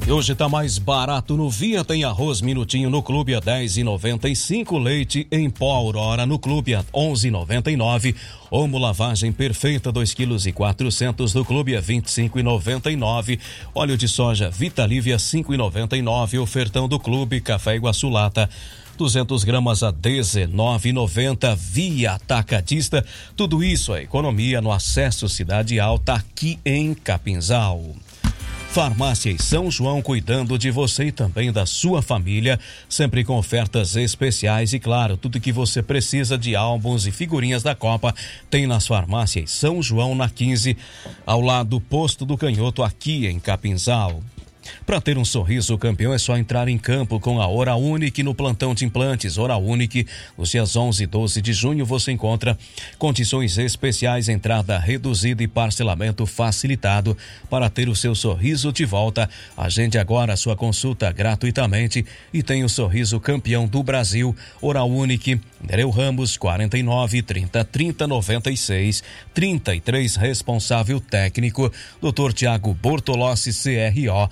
E hoje tá mais barato no Via, tem arroz minutinho no clube a R$10,95, leite em pó Aurora no clube a R$11,99, Omo lavagem perfeita 2,4 kg no clube a R$25,99, óleo de soja Vitalívia R$5,99, ofertão do clube, café Iguaçu lata 200 gramas a R$19,90, Via Atacadista. Tudo isso é economia no acesso Cidade Alta aqui em Capinzal. Farmácias São João, cuidando de você e também da sua família, sempre com ofertas especiais e, claro, tudo que você precisa de álbuns e figurinhas da Copa tem nas Farmácias São João, na 15, ao lado do Posto do Canhoto, aqui em Capinzal. Para ter um sorriso campeão é só entrar em campo com a Hora Unique no plantão de implantes. Hora Unique, nos dias 11 e 12 de junho você encontra condições especiais, entrada reduzida e parcelamento facilitado para ter o seu sorriso de volta. Agende agora a sua consulta gratuitamente e tenha o sorriso campeão do Brasil. Hora Unique, Nereu Ramos, 49 30 30 96 33, responsável técnico, Dr. Tiago Bortolossi, CRO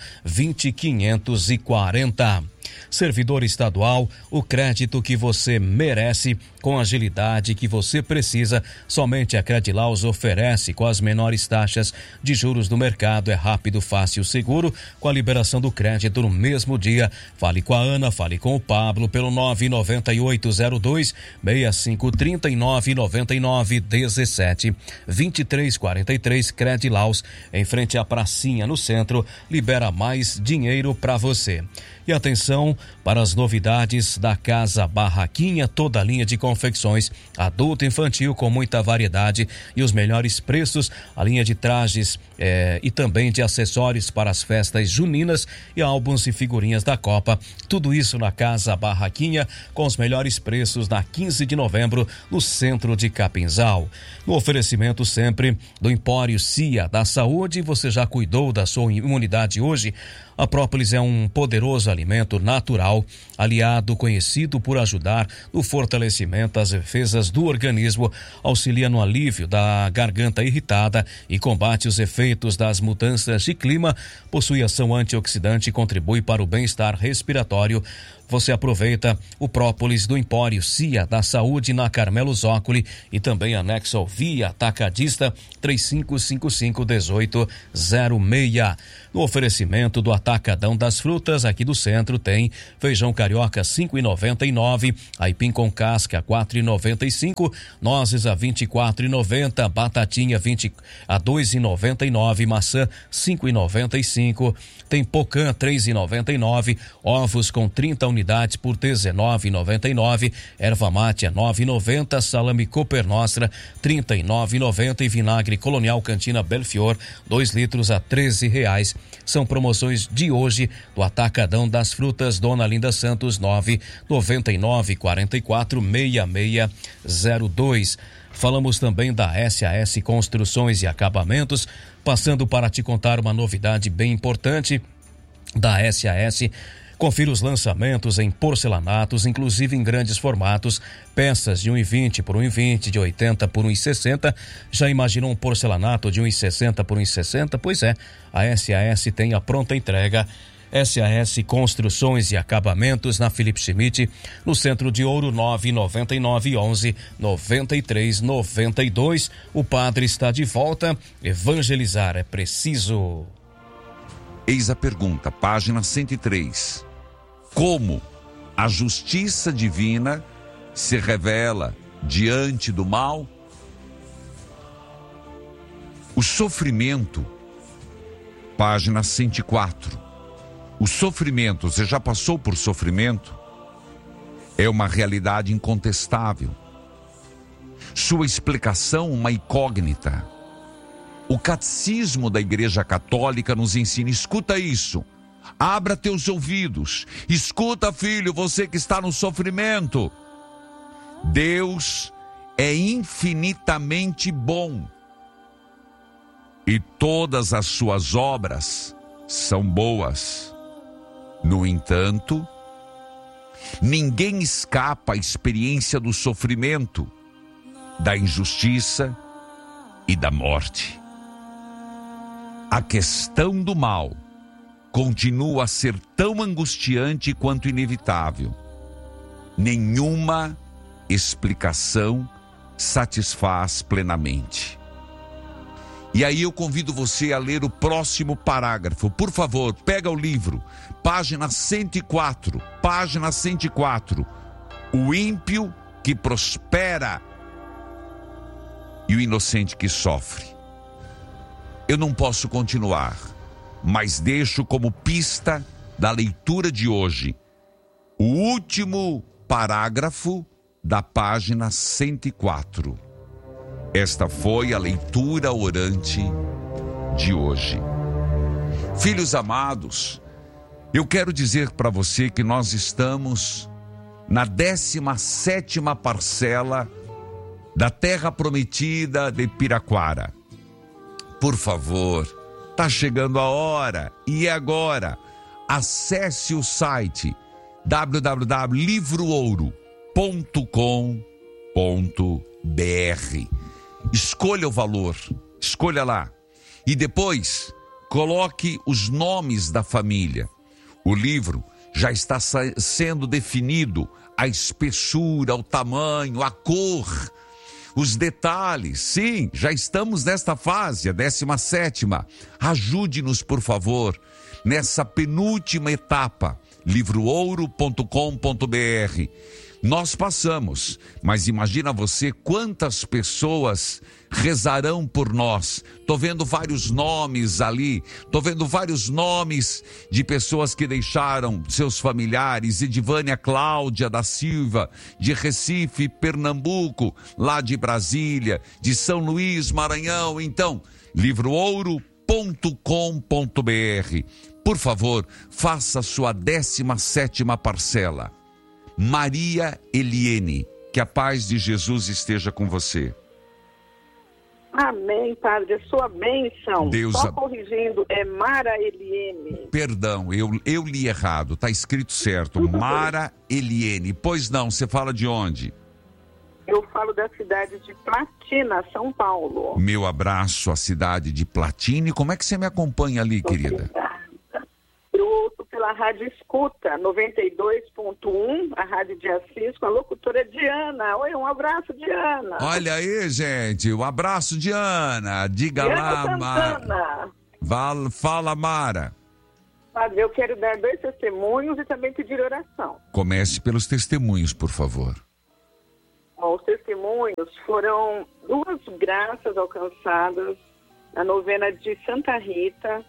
20540. Servidor estadual, o crédito que você merece, com a agilidade que você precisa, somente a Credilaus oferece, com as menores taxas de juros do mercado. É rápido, fácil, seguro, com a liberação do crédito no mesmo dia. Fale com a Ana, fale com o Pablo pelo 99802-6530 e 999-17-2343. Credilaus, em frente à pracinha no centro, libera mais dinheiro para você. E atenção para as novidades da Casa Barraquinha, toda a linha de confecções adulto e infantil com muita variedade e os melhores preços, a linha de trajes e também de acessórios para as festas juninas e álbuns e figurinhas da Copa. Tudo isso na Casa Barraquinha com os melhores preços na 15 de novembro no centro de Capinzal. No oferecimento sempre do Empório Cia da Saúde. Você já cuidou da sua imunidade hoje? A própolis é um poderoso alimento natural, aliado conhecido por ajudar no fortalecimento das defesas do organismo, auxilia no alívio da garganta irritada e combate os efeitos das mudanças de clima, possui ação antioxidante e contribui para o bem-estar respiratório. Você aproveita o própolis do Empório Cia da Saúde na Carmelo Zócoli e também anexo ao Via Atacadista 3555-1806. No oferecimento do Atacadão das Frutas aqui do centro tem feijão carioca 5,99, aipim com casca 4,95, nozes a 24,90, batatinha 20 a 2,99, maçã 5,95, tem pocã 3,99, ovos com 30 unidades por R$19,99, erva mate a 9,90, salame Cooper Nostra 39,90 e vinagre Colonial Cantina Belfior 2 litros a R$13. São promoções de hoje do Atacadão das Frutas, Dona Linda Santos 999446602. Falamos também da SAS Construções e Acabamentos, passando para te contar uma novidade bem importante da SAS. Confira os lançamentos em porcelanatos, inclusive em grandes formatos, peças de 1,20 por 1,20, de 80 por 1,60. Já imaginou um porcelanato de 1,60 por 1,60? Pois é, a SAS tem a pronta entrega. SAS Construções e Acabamentos, na Felipe Schmidt, no Centro de Ouro, 99911-9392. O padre está de volta. Evangelizar é preciso. Eis a pergunta, página 103. Como a justiça divina se revela diante do mal? O sofrimento, página 104. O sofrimento, você já passou por sofrimento? É uma realidade incontestável. Sua explicação, uma incógnita. O catecismo da Igreja Católica nos ensina, escuta isso. Abra teus ouvidos. Escuta, filho, você que está no sofrimento. Deus é infinitamente bom. E todas as suas obras são boas. No entanto, ninguém escapa à experiência do sofrimento, da injustiça e da morte. A questão do mal continua a ser tão angustiante quanto inevitável. Nenhuma explicação satisfaz plenamente. E aí eu convido você a ler o próximo parágrafo. Por favor, pega o livro, página 104, página 104. O ímpio que prospera e o inocente que sofre. Eu não posso continuar, mas deixo como pista da leitura de hoje o último parágrafo da página 104. Esta foi a leitura orante de hoje. Filhos amados, eu quero dizer para você que nós estamos na 17ª parcela da terra prometida de Piraquara. Por favor, está chegando a hora, e é agora. Acesse o site www.livroouro.com.br. Escolha o valor, escolha lá. E depois, coloque os nomes da família. O livro já está sendo definido, a espessura, o tamanho, a cor, os detalhes. Sim, já estamos nesta fase, a 17ª. Ajude-nos, por favor, nessa penúltima etapa. Livroouro.com.br. Nós passamos, mas imagina você quantas pessoas rezarão por nós. Estou vendo vários nomes ali, estou vendo vários nomes de pessoas que deixaram seus familiares. Edivânia Cláudia da Silva, de Recife, Pernambuco, lá de Brasília, de São Luís, Maranhão. Então, livroouro.com.br. Por favor, faça a sua 17ª parcela. Maria Eliene, que a paz de Jesus esteja com você. Amém, Padre, a sua bênção. Deus Só corrigindo, é Mara Eliene. Perdão, eu li errado, está escrito certo, Tudo Mara Eliene. Pois não, você fala de onde? Eu falo da cidade de Platina, São Paulo. Meu abraço à cidade de Platina. E como é que você me acompanha ali, querida? Eu ouço pela Rádio Escuta, 92.1, a Rádio de Assis, com a locutora Diana. Oi, um abraço, Diana. Olha aí, gente, um abraço, Diana. Diga Diana lá, Mara. Santana. Fala, Mara. Padre, eu quero dar 2 testemunhos e também pedir oração. Comece pelos testemunhos, por favor. Bom, os testemunhos foram 2 graças alcançadas na novena de Santa Rita.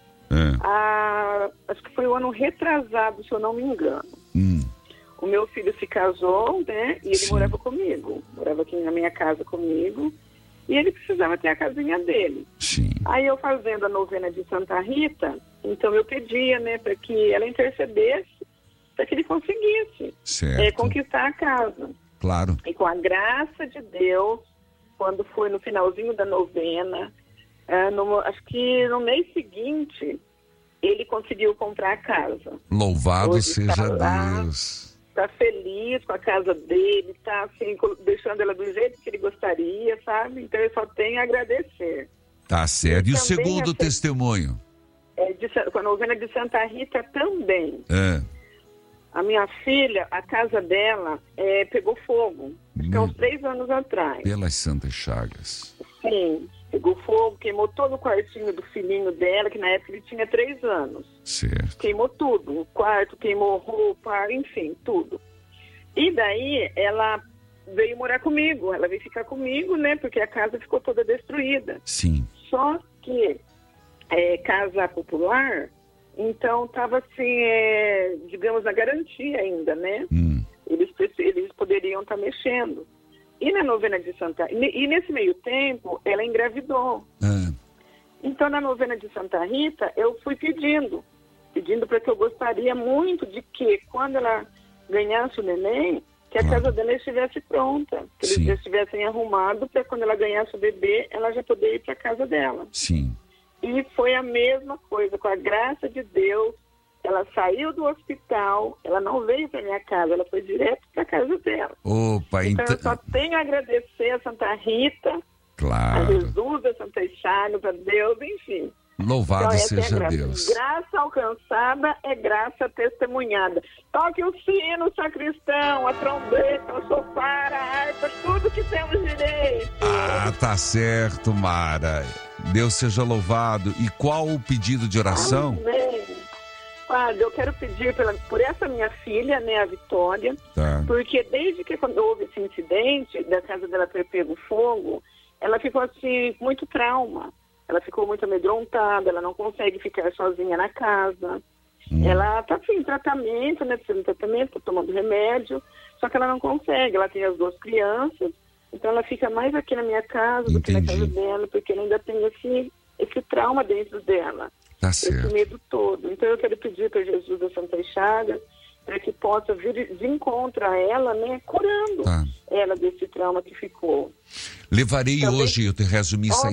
Acho que foi o ano retrasado, se eu não me engano. O meu filho se casou, né? E ele Sim. morava comigo. Morava aqui na minha casa comigo. E ele precisava ter a casinha dele. Sim. Aí eu fazendo a novena de Santa Rita, então eu pedia, né, para que ela intercedesse, para que ele conseguisse conquistar a casa. Claro. E com a graça de Deus, quando foi no finalzinho da novena, acho que no mês seguinte, ele conseguiu comprar a casa. Louvado Hoje seja lá, Deus. Está feliz com a casa dele, está assim, deixando ela do jeito que ele gostaria, sabe? Então eu só tenho a agradecer. Tá certo. E o também segundo testemunho? Com a novena de Santa Rita também. É. A minha filha, a casa dela pegou fogo, acho que há uns 3 anos atrás. Pelas santas chagas. Sim, pegou fogo, queimou todo o quartinho do filhinho dela, que na época ele tinha 3 anos. Certo. Queimou tudo, o quarto, queimou roupa, enfim, tudo. E daí ela veio morar comigo, ela veio ficar comigo, né, porque a casa ficou toda destruída. Sim. Só que casa popular, então estava assim, digamos, na garantia ainda, né? Eles poderiam estar mexendo. E na novena de Santa... E nesse meio tempo, ela engravidou. Então, na novena de Santa Rita, eu fui pedindo para que eu gostaria muito de que, quando ela ganhasse o neném, que a casa dela estivesse pronta. Que eles já estivessem arrumados para quando ela ganhasse o bebê, ela já poder ir para a casa dela. Sim. E foi a mesma coisa, com a graça de Deus. Ela saiu do hospital, ela não veio para minha casa, ela foi direto para a casa dela. Opa, então eu só tenho a agradecer a Santa Rita, claro, a Jesus, a Santa Charles, a Deus, enfim. Louvado então, seja graça. Deus. Graça alcançada é graça testemunhada. Toque o sino, o sacristão, a trombeta, o sofá, a harpa, tudo que temos direito. Ah, tá certo, Mara. Deus seja louvado. E qual o pedido de oração? Amém. Padre, eu quero pedir por essa minha filha, né, a Vitória, Tá. porque desde que quando houve esse incidente da casa dela ter pego fogo, ela ficou assim, com muito trauma. Ela ficou muito amedrontada, ela não consegue ficar sozinha na casa. Ela está em tratamento, né, precisando de tratamento, tá tomando remédio, só que ela não consegue. Ela tem as 2 crianças, então ela fica mais aqui na minha casa do que na casa dela, porque ela ainda tem esse trauma dentro dela. Tá certo. Esse medo todo. Então eu quero pedir para Jesus da Santa Chagas para que possa vir de encontro a ela, né, curando ela desse trauma que ficou. Levarei Também... hoje, eu te rezo missa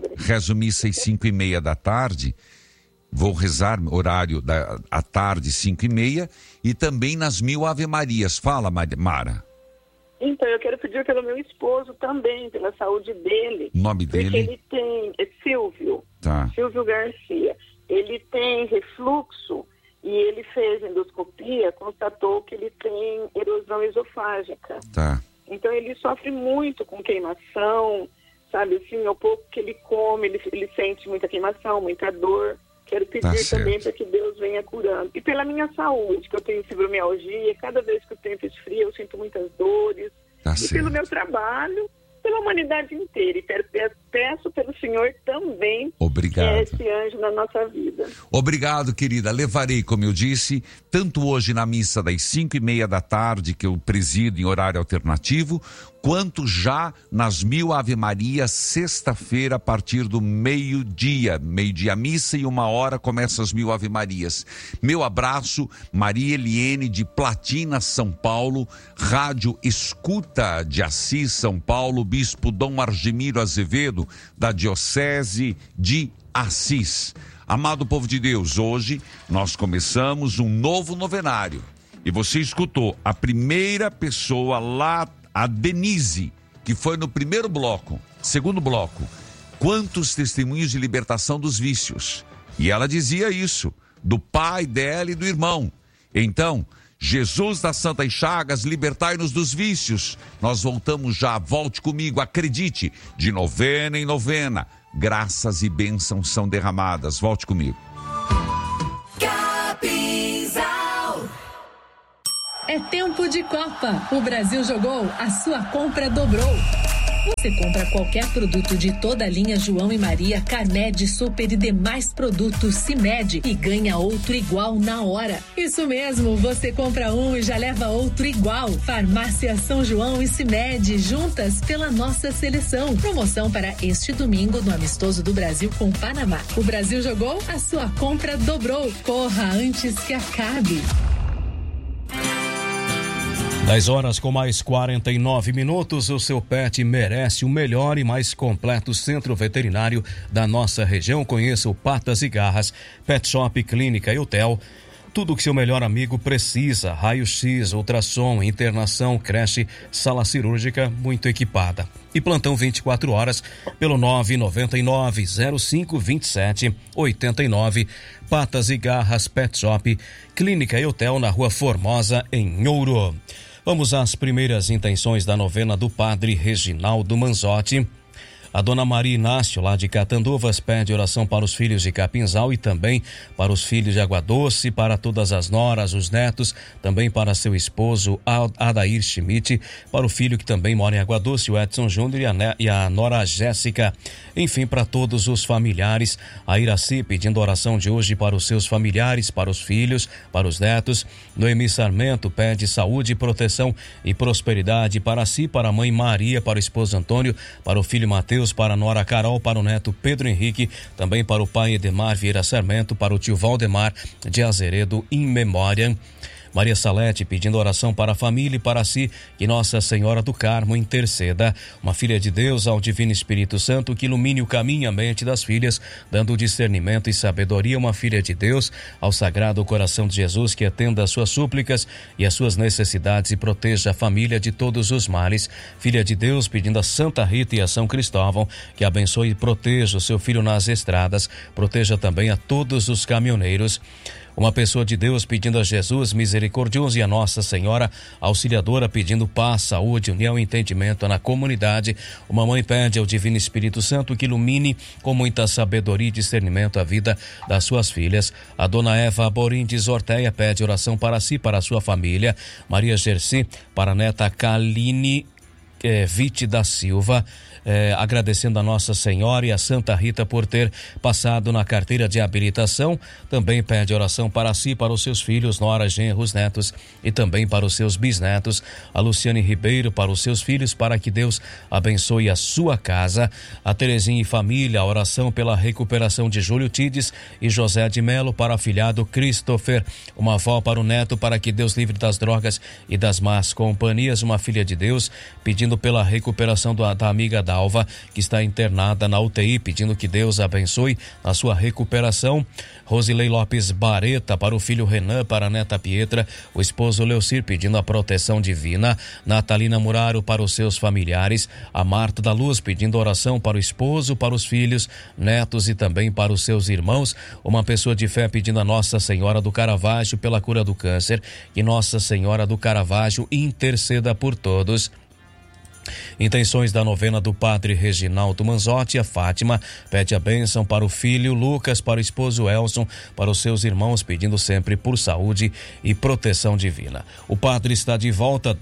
às 5:30 da tarde. Vou rezar horário à tarde, 5:30, e também nas 1000 Ave Marias. Fala, Mara. Então, eu quero pedir pelo meu esposo também, pela saúde dele. O nome dele? Porque ele tem... É Silvio. Tá. Silvio Garcia. Ele tem refluxo e ele fez endoscopia, constatou que ele tem erosão esofágica. Tá. Então, ele sofre muito com queimação, sabe? Assim, ao pouco que ele come, ele sente muita queimação, muita dor. Quero pedir também para que Deus venha curando. E pela minha saúde, que eu tenho fibromialgia, cada vez que o tempo esfria, eu sinto muitas dores. E pelo meu trabalho, pela humanidade inteira. E peço pelo Senhor também esse anjo na nossa vida. Obrigado, querida. Levarei, como eu disse, tanto hoje na missa das 5:30 da tarde, que eu presido em horário alternativo, quanto já nas 1000 Ave Marias, sexta-feira, a partir do meio-dia. Meio-dia missa e 1h começa as 1000 Ave Marias. Meu abraço, Maria Eliene de Platina, São Paulo, Rádio Escuta de Assis, São Paulo, Bispo Dom Argemiro Azevedo, da Diocese de Assis. Amado povo de Deus, hoje nós começamos um novo novenário. E você escutou a primeira pessoa lá, a Denise, que foi no primeiro bloco, segundo bloco. Quantos testemunhos de libertação dos vícios. E ela dizia isso, do pai dela e do irmão. Então, Jesus das Santas Chagas, libertai-nos dos vícios. Nós voltamos já, volte comigo, acredite, de novena em novena, graças e bênçãos são derramadas. Volte comigo. É tempo de Copa. O Brasil jogou, a sua compra dobrou. Você compra qualquer produto de toda a linha João e Maria, Carmed, Super e demais produtos Cimed e ganha outro igual na hora. Isso mesmo, você compra um e já leva outro igual. Farmácia São João e Cimed, juntas pela nossa seleção. Promoção para este domingo no Amistoso do Brasil com o Panamá. O Brasil jogou, a sua compra dobrou. Corra antes que acabe. 10h com mais 49 minutos, o seu pet merece o melhor e mais completo centro veterinário da nossa região. Conheça o Patas e Garras, Pet Shop, Clínica e Hotel. Tudo o que seu melhor amigo precisa, raio-x, ultrassom, internação, creche, sala cirúrgica muito equipada. E plantão 24 horas pelo 999-0527-89. Patas e Garras, Pet Shop, Clínica e Hotel na Rua Formosa, em Ouro. Vamos às primeiras intenções da novena do Padre Reginaldo Manzotti. A dona Maria Inácio, lá de Catanduvas, pede oração para os filhos de Capinzal e também para os filhos de Água Doce, para todas as noras, os netos, também para seu esposo Adair Schmidt, para o filho que também mora em Água Doce, o Edson Júnior, e a nora Jéssica. Enfim, para todos os familiares, a Iraci pedindo oração de hoje para os seus familiares, para os filhos, para os netos. Noemi Sarmento pede saúde, proteção e prosperidade para si, para a mãe Maria, para o esposo Antônio, para o filho Mateus, para a nora Carol, para o neto Pedro Henrique, também para o pai Edemar Vieira Sarmento, para o tio Valdemar de Azeredo, in memória. Maria Salete pedindo oração para a família e para si, que Nossa Senhora do Carmo interceda. Uma filha de Deus ao Divino Espírito Santo que ilumine o caminho e a mente das filhas, dando discernimento e sabedoria. Uma filha de Deus ao Sagrado Coração de Jesus que atenda às suas súplicas e às suas necessidades e proteja a família de todos os males. Filha de Deus pedindo a Santa Rita e a São Cristóvão que abençoe e proteja o seu filho nas estradas, proteja também a todos os caminhoneiros. Uma pessoa de Deus pedindo a Jesus misericordioso e a Nossa Senhora Auxiliadora pedindo paz, saúde, união e entendimento na comunidade. Uma mãe pede ao Divino Espírito Santo que ilumine com muita sabedoria e discernimento a vida das suas filhas. A dona Eva Borindes Orteia pede oração para si e para a sua família. Maria Gersi para a neta Kaline Vite da Silva, agradecendo a Nossa Senhora e a Santa Rita por ter passado na carteira de habilitação. Também pede oração para si, para os seus filhos, noras, genros, netos e também para os seus bisnetos. A Luciane Ribeiro para os seus filhos, para que Deus abençoe a sua casa. A Terezinha e família, a oração pela recuperação de Júlio Tides e José de Melo para o afilhado Christopher. Uma avó para o neto, para que Deus livre das drogas e das más companhias. Uma filha de Deus pedindo pela recuperação da amiga Dalva, que está internada na UTI, pedindo que Deus abençoe a sua recuperação. Rosilei Lopes Bareta para o filho Renan, para a neta Pietra, o esposo Leocir pedindo a proteção divina. Natalina Muraro para os seus familiares. A Marta da Luz pedindo oração para o esposo, para os filhos, netos e também para os seus irmãos. Uma pessoa de fé pedindo a Nossa Senhora do Caravaggio pela cura do câncer, que Nossa Senhora do Caravaggio interceda por todos. Intenções da novena do Padre Reginaldo Manzotti. A Fátima pede a bênção para o filho Lucas, para o esposo Elson, para os seus irmãos, pedindo sempre por saúde e proteção divina. O padre está de volta,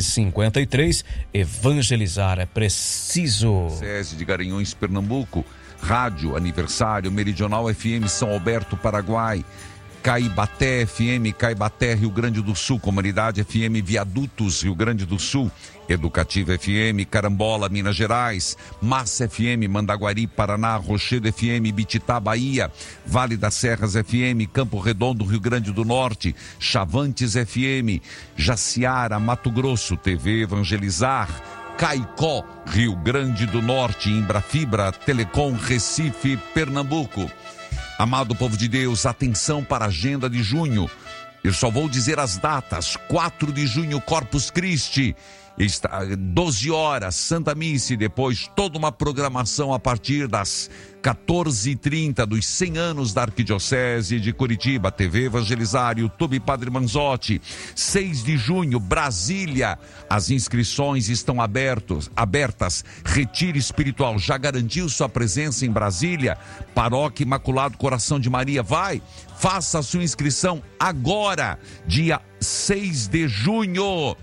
10h53. Evangelizar é preciso. SESI de Garanhuns, Pernambuco. Rádio Aniversário Meridional FM São Alberto, Paraguai. Caibaté FM, Caibaté, Rio Grande do Sul. Comunidade FM Viadutos, Rio Grande do Sul. Educativa FM, Carambola, Minas Gerais. Massa FM, Mandaguari, Paraná. Rochedo FM, Bititá, Bahia. Vale das Serras FM, Campo Redondo, Rio Grande do Norte. Chavantes FM, Jaciara, Mato Grosso. TV Evangelizar, Caicó, Rio Grande do Norte. Embrafibra, Telecom, Recife, Pernambuco. Amado povo de Deus, atenção para a agenda de junho. Eu só vou dizer as datas. 4 de junho, Corpus Christi. 12 horas, Santa Missa, e depois toda uma programação a partir das 14h30 dos 100 anos da Arquidiocese de Curitiba. TV Evangelizar, YouTube Padre Manzotti. 6 de junho, Brasília. As inscrições estão abertas. Retiro espiritual. Já garantiu sua presença em Brasília? Paróquia Imaculado Coração de Maria. Faça a sua inscrição agora, dia 6 de junho.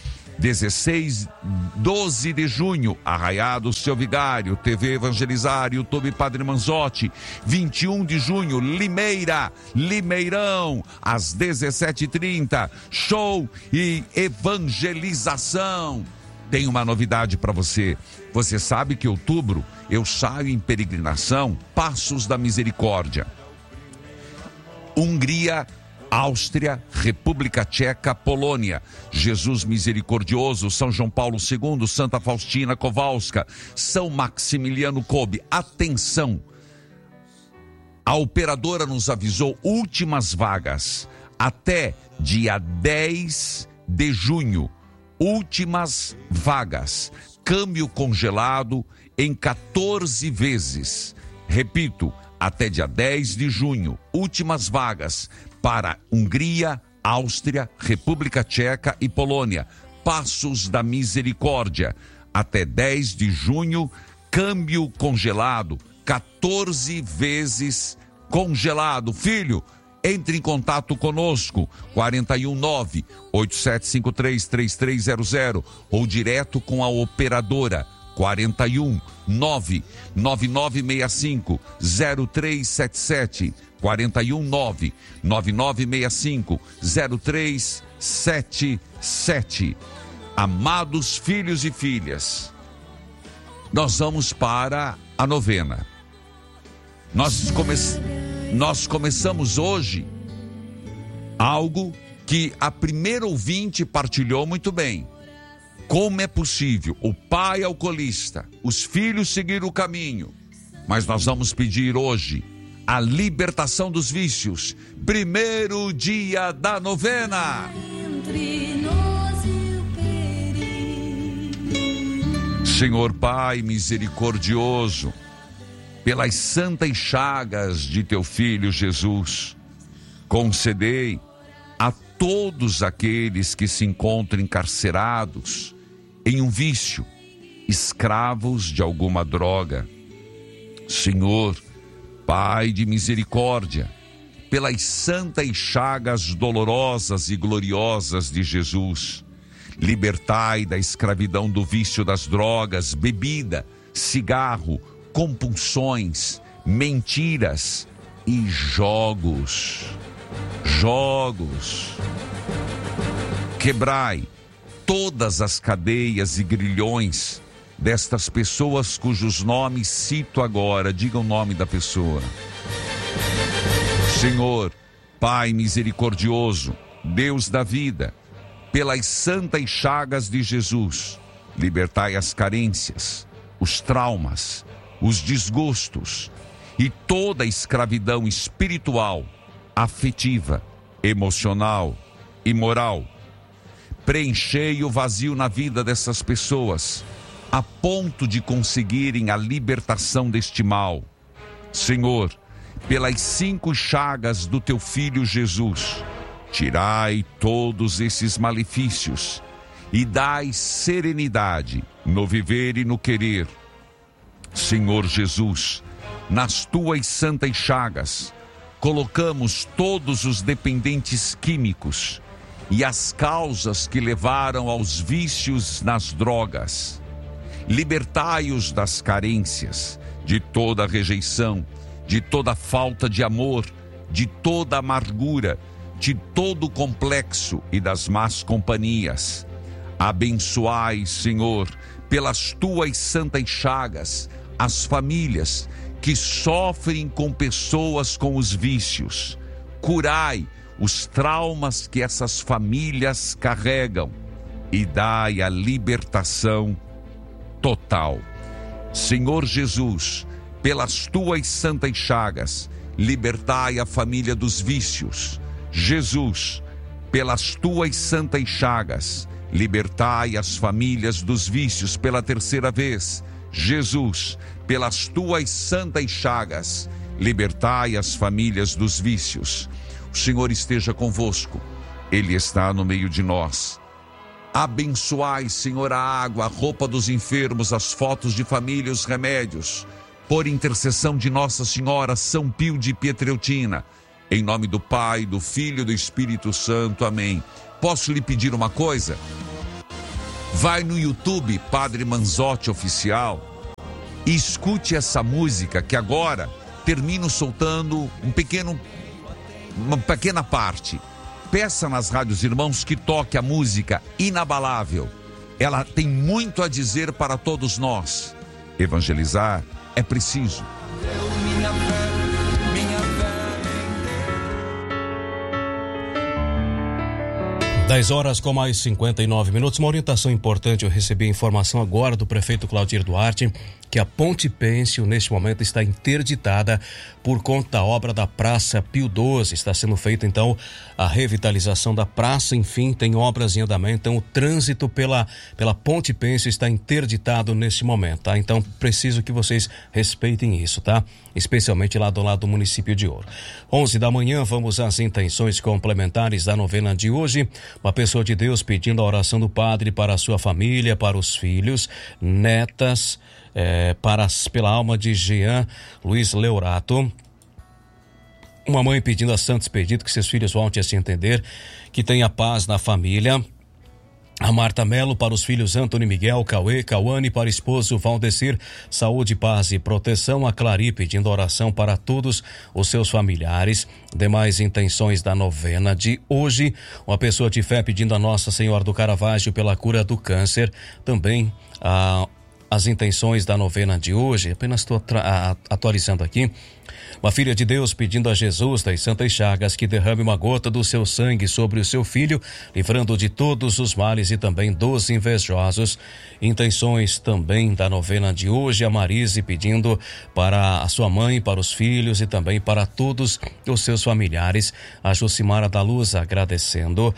12 de junho, Arraiado Seu Vigário, TV Evangelizar, YouTube Padre Manzotti. 21 de junho, Limeirão, às 17h30, show e evangelização. Tem uma novidade para você. Você sabe que em outubro eu saio em peregrinação, Passos da Misericórdia. Hungria, Áustria, República Tcheca, Polônia. Jesus Misericordioso, São João Paulo II, Santa Faustina Kowalska, São Maximiliano Kolbe. Atenção! A operadora nos avisou últimas vagas até dia 10 de junho. Últimas vagas. Câmbio congelado em 14 vezes. Repito, até dia 10 de junho. Últimas vagas para Hungria, Áustria, República Tcheca e Polônia. Passos da Misericórdia. Até 10 de junho, câmbio congelado, 14 vezes congelado. Filho, entre em contato conosco, 419-8753-3300 ou direto com a operadora, 419-9965-0377. 419-9965-0377. Amados filhos e filhas, nós vamos para a novena. Nós começamos hoje algo que a primeira ouvinte partilhou muito bem. Como é possível o pai alcoolista, os filhos seguir o caminho? Mas nós vamos pedir hoje a libertação dos vícios. Primeiro dia da novena. Senhor Pai misericordioso, pelas santas chagas de teu Filho Jesus, concedei a todos aqueles que se encontram encarcerados em um vício, escravos de alguma droga. Senhor, Pai de misericórdia, pelas santas chagas dolorosas e gloriosas de Jesus, libertai da escravidão do vício das drogas, bebida, cigarro, compulsões, mentiras e jogos. Quebrai todas as cadeias e grilhões destas pessoas cujos nomes cito agora. Diga o nome da pessoa. Senhor, Pai misericordioso, Deus da vida, pelas santas chagas de Jesus, libertai as carências, os traumas, os desgostos e toda a escravidão espiritual, afetiva, emocional e moral. Preenchei o vazio na vida dessas pessoas, a ponto de conseguirem a libertação deste mal. Senhor, pelas 5 chagas do teu Filho Jesus, tirai todos esses malefícios e dai serenidade no viver e no querer. Senhor Jesus, nas tuas santas chagas, colocamos todos os dependentes químicos e as causas que levaram aos vícios nas drogas. Libertai-os das carências, de toda rejeição, de toda falta de amor, de toda amargura, de todo complexo e das más companhias. Abençoai, Senhor, pelas tuas santas chagas, as famílias que sofrem com pessoas com os vícios. Curai os traumas que essas famílias carregam e dai a libertação total. Senhor Jesus, pelas tuas santas chagas, libertai a família dos vícios. Jesus, pelas tuas santas chagas, libertai as famílias dos vícios pela terceira vez. Jesus, pelas tuas santas chagas, libertai as famílias dos vícios. O Senhor esteja convosco, Ele está no meio de nós. Abençoai, Senhor, a água, a roupa dos enfermos, as fotos de família, os remédios, por intercessão de Nossa Senhora, São Pio de Pietreutina, em nome do Pai, do Filho e do Espírito Santo. Amém. Posso lhe pedir uma coisa? Vai no YouTube, Padre Manzotti Oficial, e escute essa música que agora termino soltando uma pequena parte. Peça nas rádios irmãos que toque a música Inabalável. Ela tem muito a dizer para todos nós. Evangelizar é preciso. 10h59. Uma orientação importante, eu recebi informação agora do prefeito Claudir Duarte, que a Ponte Pêncil, neste momento, está interditada por conta da obra da Praça Pio XII. Está sendo feita, então, a revitalização da praça, enfim, tem obras em andamento, então o trânsito pela Ponte Pêncil está interditado neste momento, tá? Então, preciso que vocês respeitem isso, tá? Especialmente lá do lado do município de Ouro. 11h, vamos às intenções complementares da novena de hoje. Uma pessoa de Deus pedindo a oração do padre para a sua família, para os filhos, netas, pela alma de Jean Luiz Leorato. Uma mãe pedindo a Santos Expedito que seus filhos vontem a se entender, que tenha paz na família. A Marta Melo para os filhos Antônio Miguel, Cauê, Cauane, para o esposo Valdecir, saúde, paz e proteção. A Clari pedindo oração para todos os seus familiares. Demais intenções da novena de hoje. Uma pessoa de fé pedindo a Nossa Senhora do Caravaggio pela cura do câncer. Também as intenções da novena de hoje. Apenas estou atualizando aqui. Uma filha de Deus pedindo a Jesus das Santas Chagas que derrame uma gota do seu sangue sobre o seu filho, livrando de todos os males e também dos invejosos. Intenções também da novena de hoje, a Marise pedindo para a sua mãe, para os filhos e também para todos os seus familiares. A Jucimara da Luz agradecendo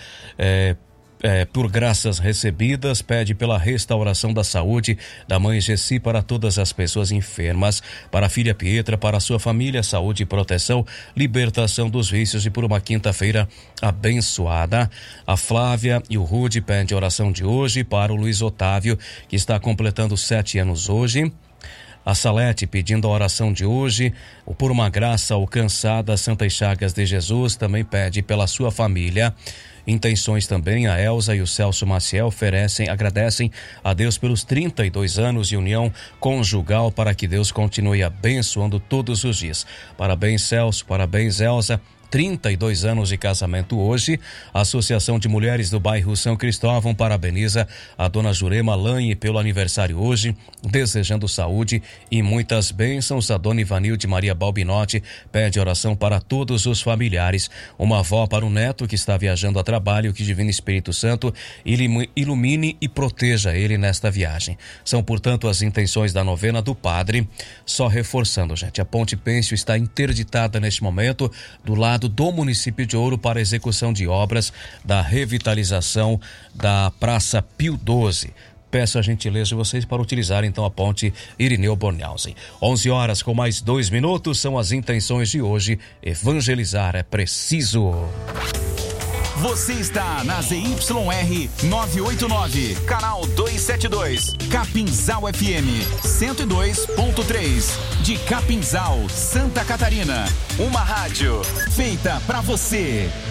por graças recebidas, pede pela restauração da saúde da mãe Gessi para todas as pessoas enfermas, para a filha Pietra, para a sua família, saúde e proteção, libertação dos vícios e por uma quinta-feira abençoada. A Flávia e o Rude pedem oração de hoje para o Luiz Otávio, que está completando 7 anos hoje. A Salete pedindo a oração de hoje, por uma graça alcançada, Santas Chagas de Jesus, também pede pela sua família. Intenções também, a Elza e o Celso Maciel agradecem a Deus pelos 32 anos de união conjugal, para que Deus continue abençoando todos os dias. Parabéns, Celso, parabéns, Elza. 32 anos de casamento hoje. A Associação de Mulheres do Bairro São Cristóvão parabeniza a dona Jurema Lanhe pelo aniversário hoje, desejando saúde e muitas bênçãos. A dona Ivanilde Maria Balbinotti pede oração para todos os familiares. Uma avó para o neto que está viajando a trabalho, que Divino Espírito Santo ilumine e proteja ele nesta viagem. São, portanto, as intenções da novena do padre. Só reforçando, gente, a Ponte Pêncio está interditada neste momento do lado do município de Ouro para execução de obras da revitalização da Praça Pio XII. Peço a gentileza de vocês para utilizar então a ponte Irineu Bornhausen. 11 horas com mais 2 minutos são as intenções de hoje. Evangelizar é preciso. Você está na ZYR 989, canal 272, Capinzal FM 102.3, de Capinzal, Santa Catarina. Uma rádio feita pra você.